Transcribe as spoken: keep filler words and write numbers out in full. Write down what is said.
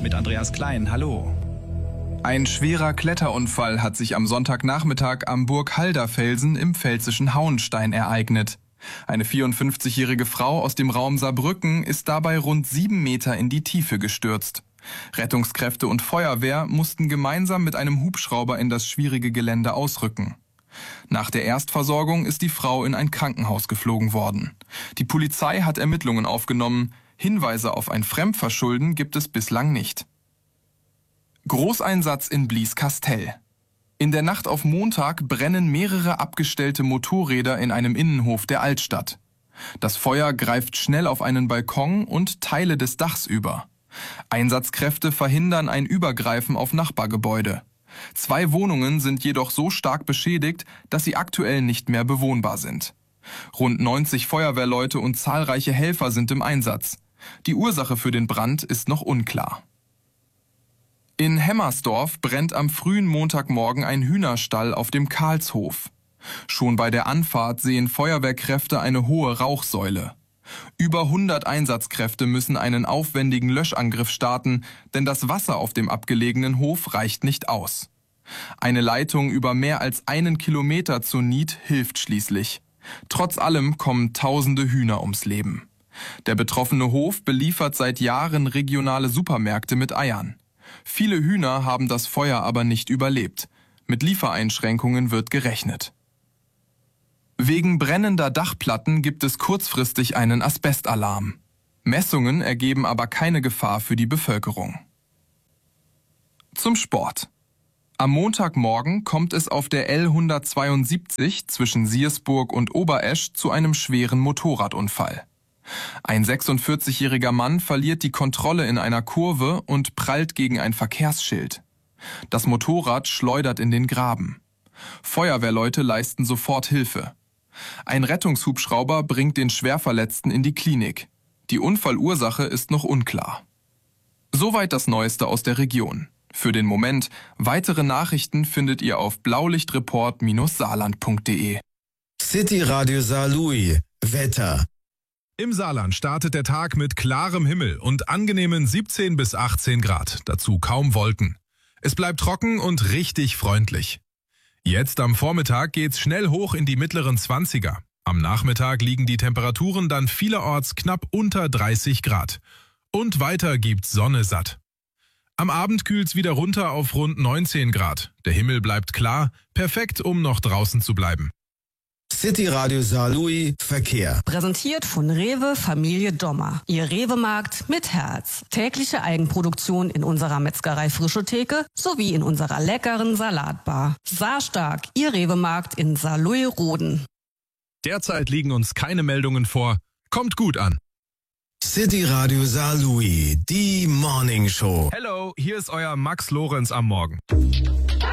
mit Andreas Klein. Hallo. Ein schwerer Kletterunfall hat sich am Sonntagnachmittag am Burg Halderfelsen im pfälzischen Hauenstein ereignet. Eine vierundfünfzigjährige Frau aus dem Raum Saarbrücken ist dabei rund sieben Meter in die Tiefe gestürzt. Rettungskräfte und Feuerwehr mussten gemeinsam mit einem Hubschrauber in das schwierige Gelände ausrücken. Nach der Erstversorgung ist die Frau in ein Krankenhaus geflogen worden. Die Polizei hat Ermittlungen aufgenommen. Hinweise auf ein Fremdverschulden gibt es bislang nicht. Großeinsatz in Blieskastel. In der Nacht auf Montag brennen mehrere abgestellte Motorräder in einem Innenhof der Altstadt. Das Feuer greift schnell auf einen Balkon und Teile des Dachs über. Einsatzkräfte verhindern ein Übergreifen auf Nachbargebäude. Zwei Wohnungen sind jedoch so stark beschädigt, dass sie aktuell nicht mehr bewohnbar sind. Rund neunzig Feuerwehrleute und zahlreiche Helfer sind im Einsatz. Die Ursache für den Brand ist noch unklar. In Hemmersdorf brennt am frühen Montagmorgen ein Hühnerstall auf dem Karlshof. Schon bei der Anfahrt sehen Feuerwehrkräfte eine hohe Rauchsäule. Über hundert Einsatzkräfte müssen einen aufwendigen Löschangriff starten, denn das Wasser auf dem abgelegenen Hof reicht nicht aus. Eine Leitung über mehr als einen Kilometer zur Nied hilft schließlich. Trotz allem kommen tausende Hühner ums Leben. Der betroffene Hof beliefert seit Jahren regionale Supermärkte mit Eiern. Viele Hühner haben das Feuer aber nicht überlebt. Mit Liefereinschränkungen wird gerechnet. Wegen brennender Dachplatten gibt es kurzfristig einen Asbestalarm. Messungen ergeben aber keine Gefahr für die Bevölkerung. Zum Sport. Am Montagmorgen kommt es auf der L hundertzweiundsiebzig zwischen Siersburg und Oberesch zu einem schweren Motorradunfall. Ein sechsundvierzigjähriger Mann verliert die Kontrolle in einer Kurve und prallt gegen ein Verkehrsschild. Das Motorrad schleudert in den Graben. Feuerwehrleute leisten sofort Hilfe. Ein Rettungshubschrauber bringt den Schwerverletzten in die Klinik. Die Unfallursache ist noch unklar. Soweit das Neueste aus der Region. Für den Moment, weitere Nachrichten findet ihr auf blaulichtreport Bindestrich saarland punkt de. City Radio Saarlouis. Wetter. Im Saarland startet der Tag mit klarem Himmel und angenehmen siebzehn bis achtzehn Grad, dazu kaum Wolken. Es bleibt trocken und richtig freundlich. Jetzt am Vormittag geht's schnell hoch in die mittleren zwanziger. Am Nachmittag liegen die Temperaturen dann vielerorts knapp unter dreißig Grad. Und weiter gibt's Sonne satt. Am Abend kühlt's wieder runter auf rund neunzehn Grad. Der Himmel bleibt klar, perfekt, um noch draußen zu bleiben. City Radio Saarlouis Verkehr. Präsentiert von Rewe Familie Dommer. Ihr Rewe-Markt mit Herz. Tägliche Eigenproduktion in unserer Metzgerei Frische Theke sowie in unserer leckeren Salatbar. Saarstark, Ihr Rewe-Markt in Saarlouis-Roden. Derzeit liegen uns keine Meldungen vor. Kommt gut an. City Radio Saarlouis, die Morning Show. Hello, hier ist euer Max Lorenz am Morgen.